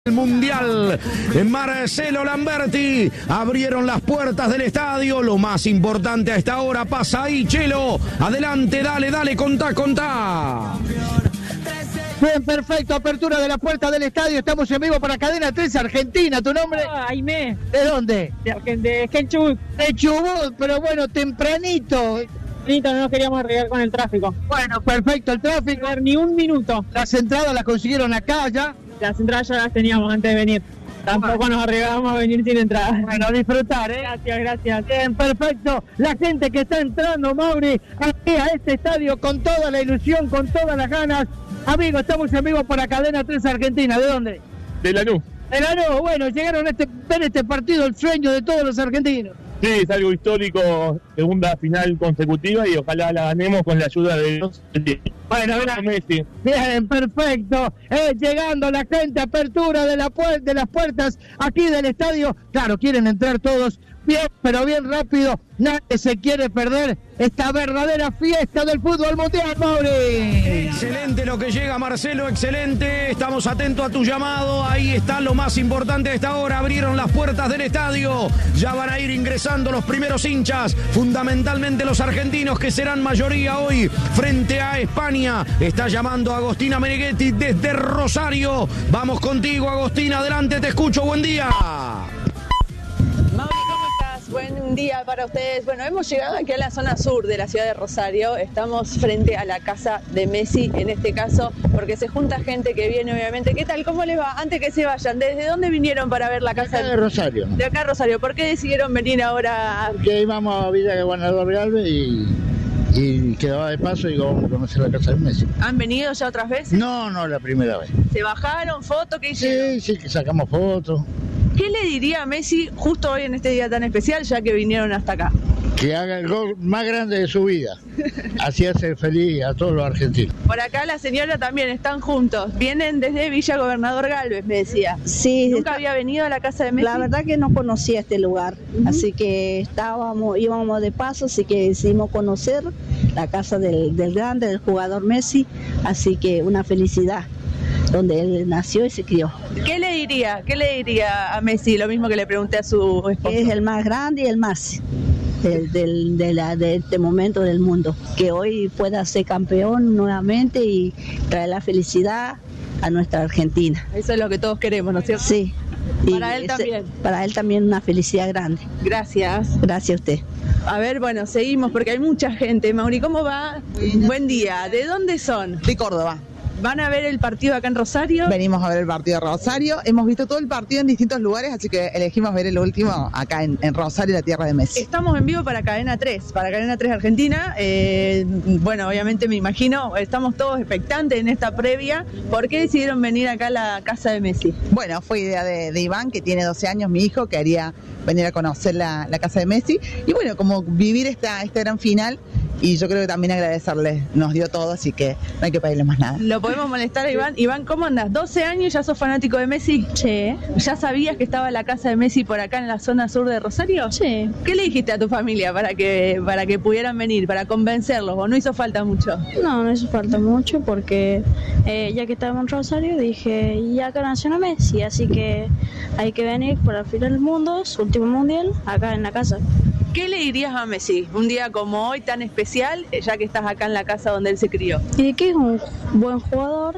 El Mundial, Marcelo Lamberti, abrieron las puertas del estadio, lo más importante a esta hora pasa ahí, Chelo, adelante, dale, contá. Bien, perfecto, apertura de la puerta del estadio, estamos en vivo para Cadena 3 Argentina, ¿tu nombre? Aimé. ¿De dónde? De Chubut. De Chubut, pero bueno, tempranito. No nos queríamos arriesgar con el tráfico. Bueno, perfecto, el tráfico. Ni un minuto. Las entradas las consiguieron acá ya. Las entradas ya las teníamos antes de venir. Tampoco nos arriesgábamos a venir sin entradas. Bueno, disfrutar, ¿eh? Gracias. Bien, perfecto. La gente que está entrando, Mauri, aquí a este estadio con toda la ilusión, con todas las ganas. Amigos, estamos en vivo para Cadena 3 Argentina. ¿De dónde? De Lanús. De Lanús. Bueno, llegaron a ver este partido, el sueño de todos los argentinos. Sí, es algo histórico, segunda final consecutiva y ojalá la ganemos con la ayuda de Dios. Bueno, Messi. Bien, perfecto. Llegando la gente, apertura de las puertas aquí del estadio. Claro, quieren entrar todos bien, pero bien rápido. Nadie se quiere perder esta verdadera fiesta del fútbol mundial, Mauri. Excelente lo que llega, Marcelo, excelente. Estamos atentos a tu llamado. Ahí está lo más importante de esta hora. Abrieron las puertas del estadio. Ya van a ir ingresando los primeros hinchas, fundamentalmente los argentinos, que serán mayoría hoy frente a España. Está llamando a Agostina Meneghetti desde Rosario. Vamos contigo, Agostina. Adelante, te escucho. Buen día. Buen día para ustedes. Bueno, hemos llegado aquí a la zona sur de la ciudad de Rosario. Estamos frente a la casa de Messi, en este caso, porque se junta gente que viene, obviamente. ¿Qué tal? ¿Cómo les va? Antes que se vayan, ¿desde dónde vinieron para ver la casa? De Rosario. De acá a Rosario. ¿Por qué decidieron venir ahora? Que íbamos a Villa Gobernador Galvez y quedaba de paso y vamos a conocer la casa de Messi. ¿Han venido ya otras veces? No, la primera vez. ¿Se bajaron? ¿Fotos? ¿Qué hicieron? Sí, que sacamos fotos. ¿Qué le diría a Messi justo hoy en este día tan especial, ya que vinieron hasta acá? Que haga el gol más grande de su vida. Así hace feliz a todos los argentinos. Por acá la señora también, están juntos. Vienen desde Villa Gobernador Galvez, me decía. Sí. ¿Nunca había venido a la casa de Messi? La verdad que no conocía este lugar, así que íbamos de paso, así que decidimos conocer la casa del grande, del jugador Messi, así que una felicidad, donde él nació y se crió. ¿Qué le diría a Messi? Lo mismo que le pregunté a su esposo. Es el más grande y el más de este momento del mundo, que hoy pueda ser campeón nuevamente y traer la felicidad a nuestra Argentina. Eso es lo que todos queremos, ¿no es cierto? Sí. Para él también. Para él también una felicidad grande. Gracias. Gracias a usted. A ver, bueno, seguimos porque hay mucha gente. Mauri, ¿cómo va? Buen día. ¿De dónde son? De Córdoba. ¿Van a ver el partido acá en Rosario? Venimos a ver el partido de Rosario. Hemos visto todo el partido en distintos lugares, así que elegimos ver el último acá en Rosario, la tierra de Messi. Estamos en vivo para Cadena 3 Argentina. Bueno, obviamente me imagino, estamos todos expectantes en esta previa. ¿Por qué decidieron venir acá a la casa de Messi? Bueno, fue idea de Iván, que tiene 12 años, mi hijo, que quería venir a conocer la casa de Messi. Y bueno, como vivir esta gran final. Y yo creo que también agradecerle, nos dio todo, así que no hay que pedirle más nada. ¿Lo podemos molestar a Iván? Iván, ¿cómo andas? 12 años, ¿ya sos fanático de Messi? Sí. ¿Ya sabías que estaba la casa de Messi por acá en la zona sur de Rosario? Sí. ¿Qué le dijiste a tu familia para que pudieran venir, para convencerlos? ¿O no hizo falta mucho? No hizo falta mucho porque ya que estábamos en Rosario dije, ya acá nació Messi, así que hay que venir para el final del mundo, su último mundial, acá en la casa. ¿Qué le dirías a Messi un día como hoy tan especial, ya que estás acá en la casa donde él se crió? Y que es un buen jugador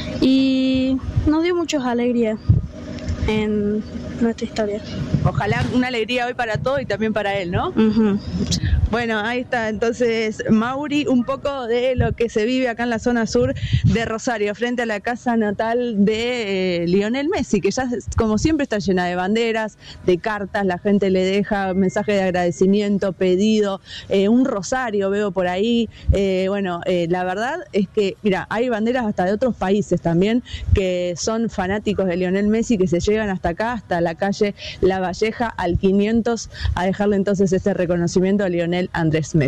y nos dio muchas alegrías en nuestra historia. Ojalá una alegría hoy para todos y también para él, ¿no? Uh-huh. Bueno, ahí está entonces Mauri, un poco de lo que se vive acá en la zona sur de Rosario, frente a la casa natal de Lionel Messi, que ya como siempre está llena de banderas, de cartas, la gente le deja mensajes de agradecimiento, pedido, un rosario veo por ahí. La verdad es que, mira, hay banderas hasta de otros países también que son fanáticos de Lionel Messi, que se llegan hasta acá, hasta la calle La Valleja, al 500, a dejarle entonces este reconocimiento a Lionel Andrés Messi.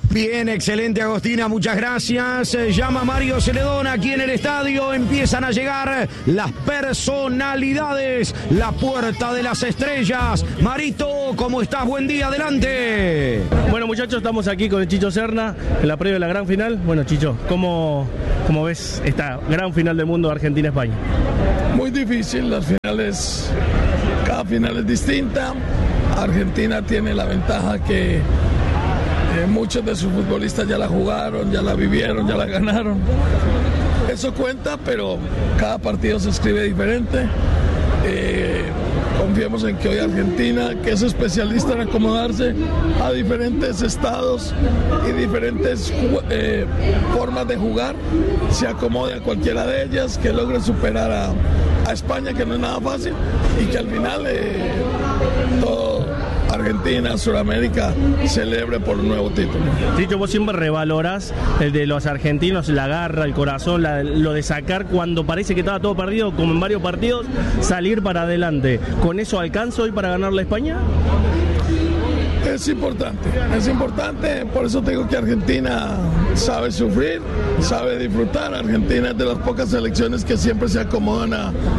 Bien, excelente Agostina, muchas gracias. Llama Mario Celedón aquí en el estadio. Empiezan a llegar las personalidades. La puerta de las estrellas. Marito, ¿cómo estás? Buen día, adelante. Bueno, muchachos, estamos aquí con el Chicho Serna en la previa de la gran final. Bueno, Chicho, ¿cómo ves esta gran final del mundo Argentina-España? Muy difícil, las finales, cada final es distinta. Argentina tiene la ventaja que muchos de sus futbolistas ya la jugaron, ya la vivieron, ya la ganaron. Eso cuenta, pero cada partido se escribe diferente. Confiemos en que hoy Argentina, que es especialista en acomodarse a diferentes estados y diferentes formas de jugar, se acomode a cualquiera de ellas, que logre superar a España, que no es nada fácil, y que al final todo Argentina, Sudamérica, celebre por un nuevo título. Chicho, vos siempre revalorás el de los argentinos, la garra, el corazón, lo de sacar cuando parece que estaba todo perdido, como en varios partidos, salir para adelante. ¿Con eso alcanza hoy para ganar la España? Es importante, por eso te digo que Argentina sabe sufrir, sabe disfrutar. Argentina es de las pocas selecciones que siempre se acomodan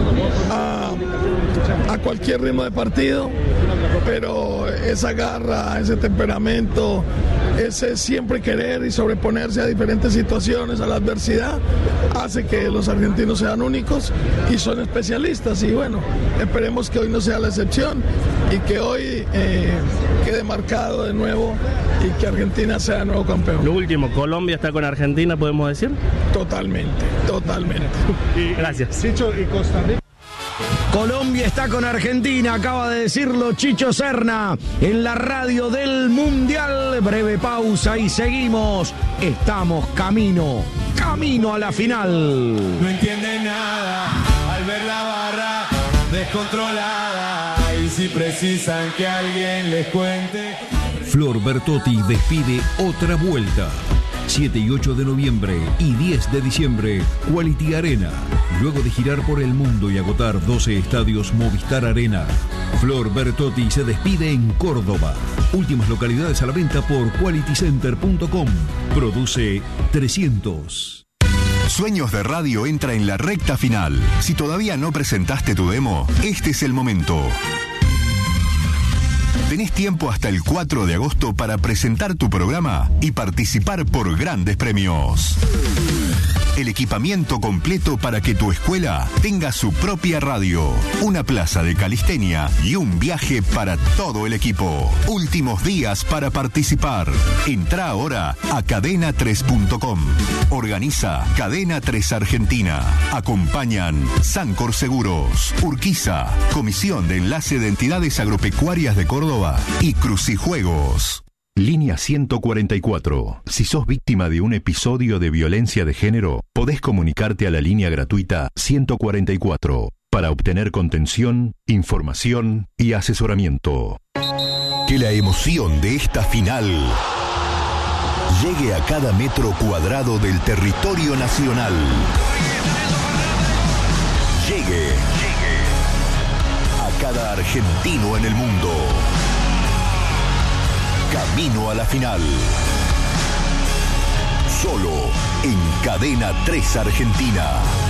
a cualquier ritmo de partido, pero esa garra, ese temperamento, ese siempre querer y sobreponerse a diferentes situaciones, a la adversidad, hace que los argentinos sean únicos y son especialistas. Y bueno, esperemos que hoy no sea la excepción y que hoy quede marcado de nuevo y que Argentina sea el nuevo campeón. Lo último, ¿Colombia está con Argentina, podemos decir? Totalmente. Gracias. Chicho, y Costa Rica. Colombia está con Argentina, acaba de decirlo Chicho Serna en la radio del Mundial. Breve pausa y seguimos. Estamos camino a la final. No entienden nada al ver la barra descontrolada. Y si precisan que alguien les cuente. Flor Bertotti despide otra vuelta. 7 y 8 de noviembre y 10 de diciembre, Quality Arena. Luego de girar por el mundo y agotar 12 estadios Movistar Arena, Flor Bertotti se despide en Córdoba. Últimas localidades a la venta por qualitycenter.com. Produce 300. Sueños de Radio entra en la recta final. Si todavía no presentaste tu demo, este es el momento. Tenés tiempo hasta el 4 de agosto para presentar tu programa y participar por grandes premios. El equipamiento completo para que tu escuela tenga su propia radio, una plaza de calistenia y un viaje para todo el equipo. Últimos días para participar. Entrá ahora a cadena3.com. Organiza Cadena 3 Argentina. Acompañan Sancor Seguros, Urquiza, Comisión de Enlace de Entidades Agropecuarias de Córdoba y Crucijuegos. Línea 144. Si sos víctima de un episodio de violencia de género, podés comunicarte a la línea gratuita 144 para obtener contención, información y asesoramiento. Que la emoción de esta final llegue a cada metro cuadrado del territorio nacional. Llegue a cada argentino en el mundo. Camino a la final. Solo en Cadena 3 Argentina.